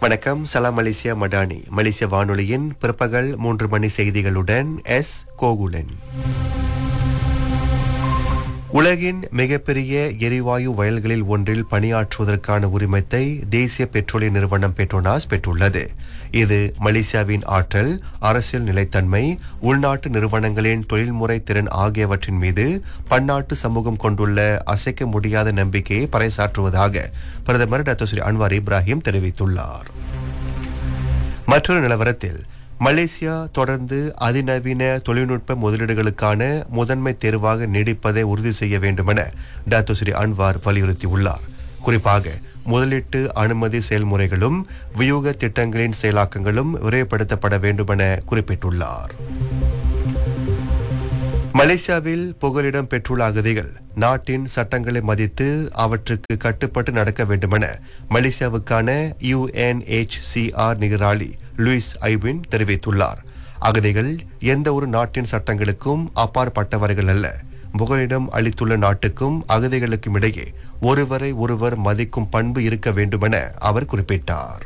வணக்கம். சலாம் மலேசியா மடானி மலேசிய வானொலியின் பிற்பகல் 3 மணி செய்திகளுடன் எஸ் கோகுலன். உலகின் மிகப்பெரிய எரிவாயு வயல்களில் ஒன்றில் பணியாற்றுவதற்கான உரிமத்தை தேசிய பெட்ரோலிய நிறுவனம் பெட்ரோனாஸ் பெற்றுள்ளது. இது மலேசியாவின் ஆற்றல், அரசியல் நிலைத்தன்மை, உள்நாட்டு நிறுவனங்களின் தொழில்முறை திறன் ஆகியவற்றின் மீது பன்னாட்டு சமூகம் கொண்டுள்ள அசைக்க முடியாத நம்பிக்கையை பறைசாற்றுவதாக பிரதமர் டாக்டர் அன்வார் இப்ராஹிம் தெரிவித்துள்ளார். மற்றொரு நிலவரத்தில் மலேசியா தொடர்ந்து அதிநவீன தொழில்நுட்ப முதலீடுகளுக்கான முதன்மை தேர்வாக நீடிப்பதை உறுதி செய்ய வேண்டுமென டாக்டர் அன்வார் வலியுறுத்தியுள்ளார். குறிப்பாக முதலீட்டு அனுமதி செயல்முறைகளும் வியூக திட்டங்களின் செயலாக்கங்களும் விரைவுபடுத்தப்பட வேண்டுமென குறிப்பிட்டுள்ளார். மலேசியாவில் புகலிடம் பெற்றுள்ள அகதிகள் நாட்டின் சட்டங்களை மதித்து அவற்றுக்கு கட்டுப்பட்டு நடக்க வேண்டுமென மலேசியாவுக்கான UNHCR நிகராளி லூயிஸ் ஐவின் தெரிவித்துள்ளார். அகதிகள் எந்த ஒரு நாட்டின் சட்டங்களுக்கும் அப்பாற்பட்டவர்கள் அல்ல. புகலிடம் அளித்துள்ள நாட்டுக்கும் அகதிகளுக்கும் இடையே ஒருவரை ஒருவர் மதிக்கும் பண்பு இருக்க வேண்டுமென அவர் குறிப்பிட்டார்.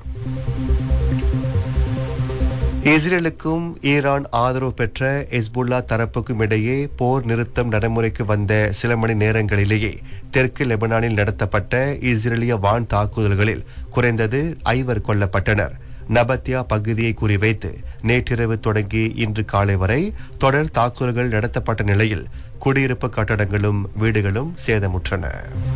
இஸ்ரேலுக்கும் ஈரான் ஆதரவு பெற்ற ஹெஸ்புல்லா தரப்புக்கும் இடையே போர் நிறுத்தம் நடைமுறைக்கு வந்த சில மணி நேரங்களிலேயே தெற்கு லெபனானில் நடத்தப்பட்ட இஸ்ரேலிய வான் தாக்குதல்களில் குறைந்தது 5 கொல்லப்பட்டனர். நபத்தியா பகுதியை குறிவைத்து நேற்றிரவு தொடங்கி இன்று காலை வரை தொடர் தாக்குதல்கள் நடத்தப்பட்ட நிலையில் குடியிருப்பு கட்டடங்களும் வீடுகளும் சேதமுற்றன.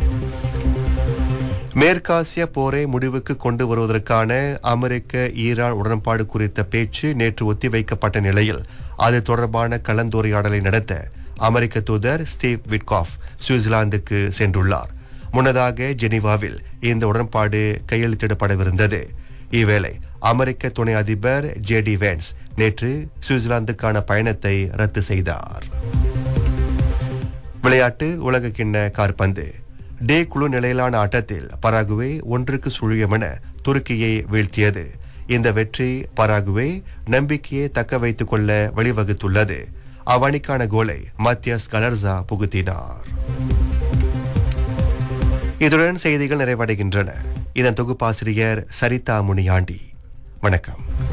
மேற்காசிய போரை முடிவுக்கு கொண்டு வருவதற்கான அமெரிக்க ஈரான் உடன்பாடு குறித்த பேச்சு நேற்று ஒத்திவைக்கப்பட்ட நிலையில் அது தொடர்பான கலந்துரையாடலை நடத்த அமெரிக்க தூதர் ஸ்டீவ் விட்காஃப் சுவிட்சர்லாந்துக்கு சென்றுள்ளார். முன்னதாக ஜெனீவாவில் இந்த உடன்பாடு கையெழுத்திடப்படவிருந்தது. இவ்வேளை அமெரிக்க துணை அதிபர் JD Vance நேற்று சுவிட்சர்லாந்துக்கான பயணத்தை ரத்து செய்தார். விளையாட்டு உலகக்கிண்ண காற்பந்து டே குழு நிலையிலான ஆட்டத்தில் பராகுவே 1-0 என துருக்கியை வீழ்த்தியது. இந்த வெற்றி பராகுவே நம்பிக்கையை தக்க வைத்துக் கொள்ள வழிவகுத்துள்ளது. அவ்வணிக்கான கோலை மத்தியாஸ் கலர்சா புகுத்தினார். இதுடன் செய்திகள் நிறைவடைகின்றன. இதன் தொகுப்பாசிரியர் சரிதா முனியாண்டி. வணக்கம்.